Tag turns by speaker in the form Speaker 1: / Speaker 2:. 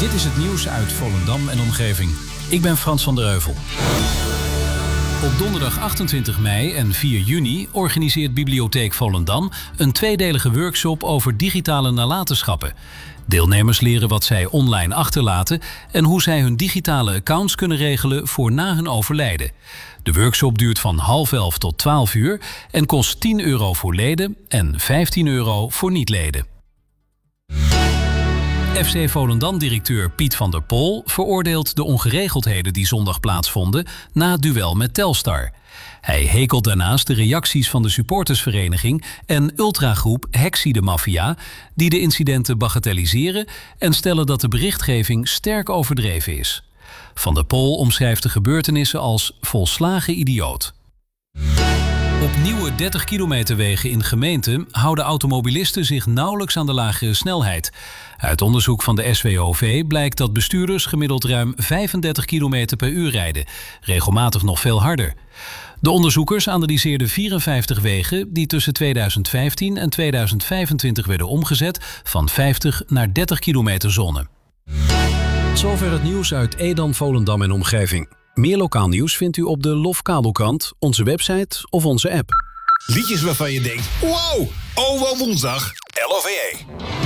Speaker 1: Dit is het nieuws uit Volendam en omgeving. Ik ben Frans van der Heuvel. Op donderdag 28 mei en 4 juni organiseert Bibliotheek Volendam een tweedelige workshop over digitale nalatenschappen. Deelnemers leren wat zij online achterlaten en hoe zij hun digitale accounts kunnen regelen voor na hun overlijden. De workshop duurt van 10:30 tot 12 uur en kost €10 voor leden en €15 voor niet-leden. FC Volendam-directeur Piet van der Pol veroordeelt de ongeregeldheden die zondag plaatsvonden na het duel met Telstar. Hij hekelt daarnaast de reacties van de supportersvereniging en ultragroep Heksie de Maffia, die de incidenten bagatelliseren en stellen dat de berichtgeving sterk overdreven is. Van der Pol omschrijft de gebeurtenissen als volslagen idioot. Op nieuwe 30-kilometerwegen in gemeenten houden automobilisten zich nauwelijks aan de lagere snelheid. Uit onderzoek van de SWOV blijkt dat bestuurders gemiddeld ruim 35 km per uur rijden, regelmatig nog veel harder. De onderzoekers analyseerden 54 wegen die tussen 2015 en 2025 werden omgezet van 50 naar 30 kilometer zone.
Speaker 2: Tot zover het nieuws uit Edam, Volendam en omgeving. Meer lokaal nieuws vindt u op de LOF-kabelkrant, onze website of onze app.
Speaker 3: Liedjes waarvan je denkt, wow, oh wel woensdag, LOVE.